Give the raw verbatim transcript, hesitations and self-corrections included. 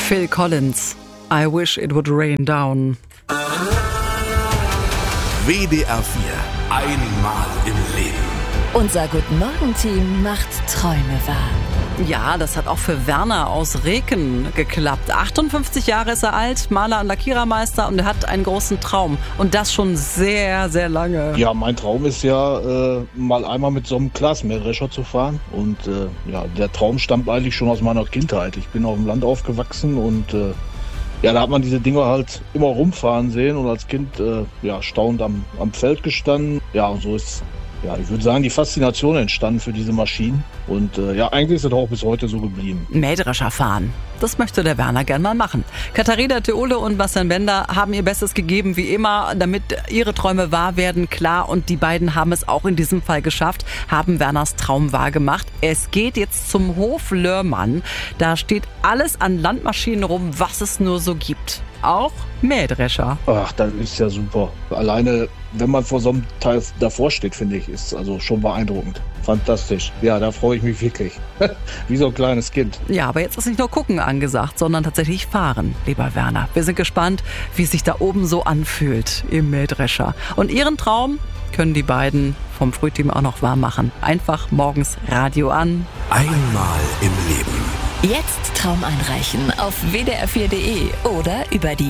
Phil Collins, I Wish It Would Rain Down. W D R vier, einmal im Leben. Unser Guten-Morgen-Team macht Träume wahr. Ja, das hat auch für Werner aus Reken geklappt. achtundfünfzig Jahre ist er alt, Maler und Lackierermeister, und er hat einen großen Traum. Und das schon sehr, sehr lange. Ja, mein Traum ist ja, äh, mal einmal mit so einem Glasmähdrescher zu fahren. Und äh, ja, der Traum stammt eigentlich schon aus meiner Kindheit. Ich bin auf dem Land aufgewachsen und äh, ja, da hat man diese Dinger halt immer rumfahren sehen und als Kind äh, ja, staunend am, am Feld gestanden. Ja, und so ist, ja, ich würde sagen, die Faszination entstanden für diese Maschinen. Und äh, ja, eigentlich ist das auch bis heute so geblieben. Mähdrescher fahren. Das möchte der Werner gern mal machen. Katharina Theole und Bastian Bender haben ihr Bestes gegeben, wie immer, damit ihre Träume wahr werden, klar. Und die beiden haben es auch in diesem Fall geschafft, haben Werners Traum wahr gemacht. Es geht jetzt zum Hof Lörmann. Da steht alles an Landmaschinen rum, was es nur so gibt. Auch Mähdrescher. Ach, das ist ja super. Alleine, wenn man vor so einem Teil davor steht, finde ich, ist also schon beeindruckend. Fantastisch. Ja, da freue ich mich wirklich. Wie so ein kleines Kind. Ja, aber jetzt ist nicht nur gucken angesagt, sondern tatsächlich fahren, lieber Werner. Wir sind gespannt, wie es sich da oben so anfühlt im Mähdrescher. Und ihren Traum können die beiden vom Frühteam auch noch wahr machen. Einfach morgens Radio an. Einmal im Leben. Jetzt Traum einreichen auf w d r vier punkt d e oder über die